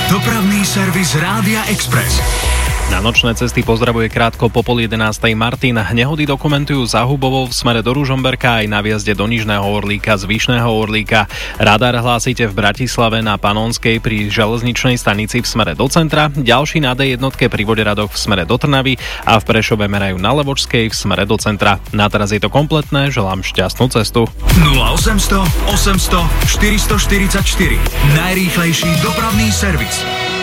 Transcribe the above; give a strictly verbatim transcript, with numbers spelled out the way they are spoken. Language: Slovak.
Dopravný servis Rádia Express. Na nočné cesty pozdravuje krátko po pol jedenástej Martin. Nehody dokumentujú za Hubovou v smere do Ružomberka aj na viazde do Nižného Orlíka z Vyšného Orlíka. Radar hlásite v Bratislave na Panonskej pri železničnej stanici v smere do centra, ďalší na dé jednotke pri Voderadoch v smere do Trnavy a v Prešove merajú na Levočskej v smere do centra. Na teraz je to kompletné, želám šťastnú cestu. nula osemsto osemsto štyristoštyridsaťštyri. Najrýchlejší dopravný servis.